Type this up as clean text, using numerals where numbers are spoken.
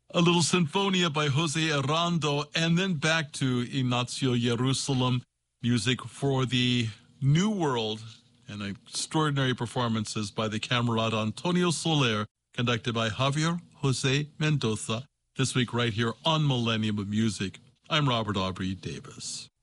A little Sinfonia by Jose Arando, and then back to Ignacio Jerusalem, music for the New World, and extraordinary performances by the camarada Antonio Soler, conducted by Javier Jose Mendoza, this week right here on Millennium of Music. I'm Robert Aubrey Davis.